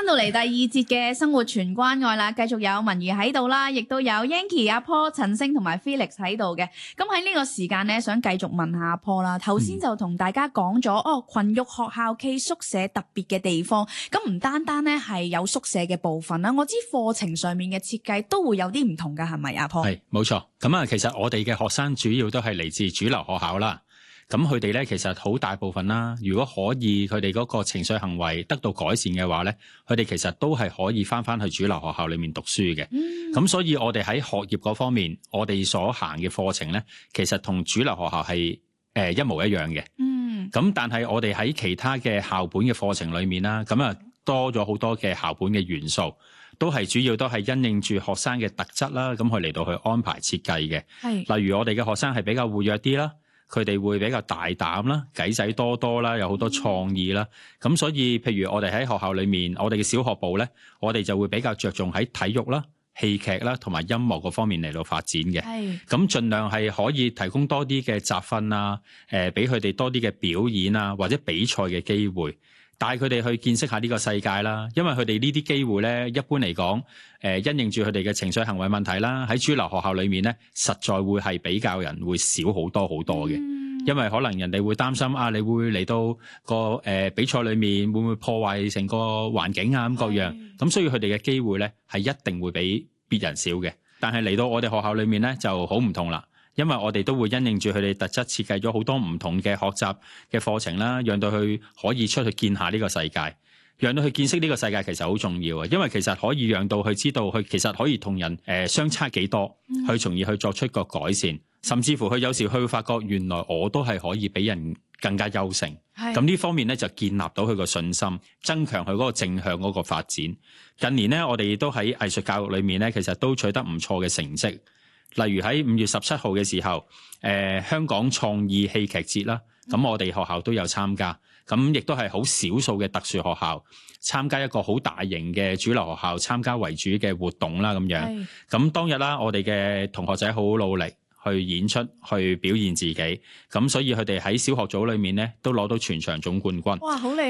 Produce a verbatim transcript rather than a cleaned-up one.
到嚟第二節嘅生活全關愛啦，繼續有文怡喺度啦，亦都有 Yanky、阿 Paul、陳星同埋 Felix 喺度嘅。咁喺呢個時間咧，想繼續問下阿 Paul 啦。頭先就同大家講咗、嗯、哦，群育學校暨宿舍特別嘅地方，咁唔單單咧係有宿舍嘅部分啦，我知課程上面嘅設計都會有啲唔同噶，係咪阿 Paul？係， 冇錯。咁啊，其實我哋嘅學生主要都係嚟自主流學校啦。咁佢哋咧，其實好大部分啦。如果可以，佢哋嗰個情緒行為得到改善嘅話咧，佢哋其實都係可以返返去主流學校裏面讀書嘅。咁、嗯、所以我哋喺學業嗰方面，我哋所行嘅課程咧，其實同主流學校係誒一模一樣嘅。嗯。咁但係我哋喺其他嘅校本嘅課程裏面啦，咁啊多咗好多嘅校本嘅元素，都係主要都係因應住學生嘅特質啦，咁去嚟到去安排設計嘅。係。例如我哋嘅學生係比較活躍啲啦。佢哋會比較大膽啦，計仔多多啦，有好多創意啦。咁、嗯、所以，譬如我哋喺學校裏面，我哋嘅小學部咧，我哋就會比較着重喺體育啦、戲劇啦同埋音樂嗰方面嚟到發展嘅。係。咁盡量係可以提供多啲嘅集訓啊，誒俾佢哋多啲嘅表演啊，或者比賽嘅機會。帶佢哋去見識下呢個世界啦，因為佢哋呢啲機會咧，一般嚟講，誒、呃、因應住佢哋嘅情緒行為問題啦，喺主流學校裏面咧，實在會係比較人會少好多好多嘅、嗯，因為可能人哋會擔心啊，你會嚟到個誒、呃、比賽裏面會唔會破壞成個環境啊咁各樣，咁所以佢哋嘅機會咧係一定會比別人少嘅。但係嚟到我哋學校裏面咧就好唔同啦。因為我哋都會因應住佢哋特質設計咗好多唔同嘅學習嘅課程啦，讓到佢可以出去見下呢個世界，讓到佢見識呢個世界其實好重要啊！因為其實可以讓到佢知道佢其實可以同人誒、呃、相差幾多，去從而去作出個改善，甚至乎佢有時佢會發覺原來我都係可以比人更加優勝。咁呢方面咧就建立到佢個信心，增強佢嗰個正向嗰個發展。近年咧，我哋亦都喺藝術教育裏面咧，其實都取得唔錯嘅成績。例如喺五月十七號嘅時候，誒、呃、香港創意戲劇節啦，咁我哋學校都有參加，咁亦都係好少數嘅特殊學校參加一個好大型嘅主流學校參加為主嘅活動啦，咁樣。咁當日啦，我哋嘅同學仔好努力去演出，去表現自己，咁所以佢哋喺小學組裏面咧都攞到全場總冠軍。哇，好厲害！